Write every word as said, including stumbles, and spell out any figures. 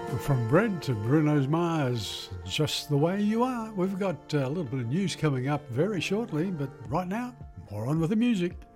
From Bread to Bruno Mars, Just the Way You Are. We've got a little bit of news coming up very shortly, but right now, more on with the music.